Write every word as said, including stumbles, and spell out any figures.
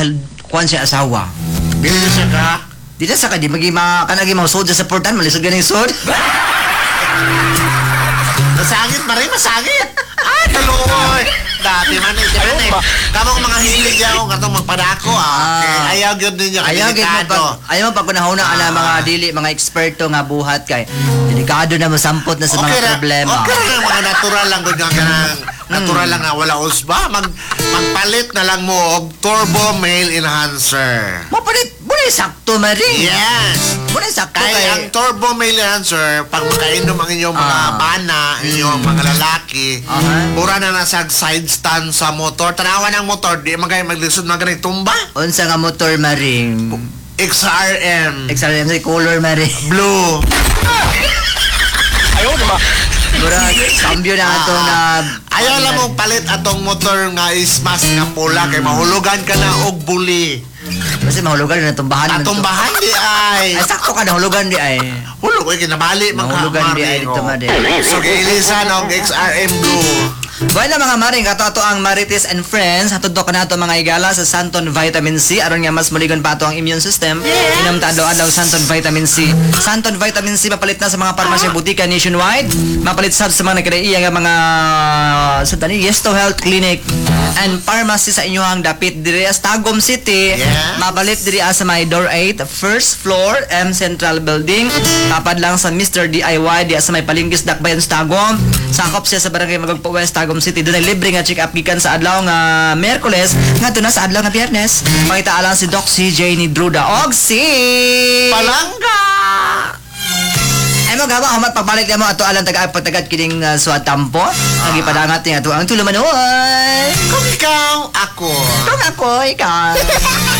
kuan siya asawa. Dili siya ka. Di na sa kadi magi mga kanagi mga sod sa portan malisod ganing sod. Masagit pa rin, masagit. Ah, taluoy. Dati man eh, diba eh. Kamang mga hilig niya ako, katong magpadako ah. Ah. Ayaw yun din niya, Ayaw gid mo delikado. pag ayaw mo pag kunahuna ana Ah. mga dili mga eksperto nga buhat kay delikado na masampot na sa mga ra- problema. Okay ra mga natural lang gud nga kanang natural lang nga wala usba. Mag magpalit na lang mo og turbo male enhancer. Mo palit buli sakto mari. Yes. Buli sakto Kaya kay ang turbo male enhancer, pag makainom ang inyong mga Ah. bana, inyong mga lalaki, Aha. mura na nasa side stand sa motor. Tanawan ang motor, di magay maglisod na ganit tumba. unsa nga motor maring X R M. X R M sa color mari. Blue. Mura cambio na ato Ah. na Ayaw lang mong palit atong motor nga is mas nga pula kay mahulugan ka na og buli. kasi mahulugan na tumbahan man to. Natumbahan di ay. Ay sakto ka nahulugan di ay. Hulog ay kinabali mga Mahulugan di ay dito mari. So giilisan og X R M Blue. Bueno mga maring, kato ato ang Marites and Friends. Hatod to na ato mga igala sa Santon Vitamin C. Aron nga mas muligon pa ato ang immune system. Inom ta adlaw Santon Vitamin C. Santon Vitamin C mapalit na sa mga parmasya butika nationwide. Mapalit sad sa mga nagkadaiya nga mga sa tani Yesto Health Clinic and Pharmacy sa inyong dapit diri sa Tagum City. Yeah. Mapalit diri sa may door eight, first floor, M Central Building. Tapad lang sa Mister D I Y di sa may Palingkis Dakbayan sa Tagum. Sakop siya sa barangay Magagpo West Tagum City. Doon ay libre nga check-up gikan sa adlaw nga Miyerkules ngadto na sa adlaw nga Biyernes. Makita alang si Doc C J ni Druda og si Palangga. ay mo gawa hamat pagbalik na mo ato alang taga-pagtagad kining uh, suwatampo. Ang ipadangat ni ato ang tulumanoy. Kung ikaw, ako. Kung ako ikaw.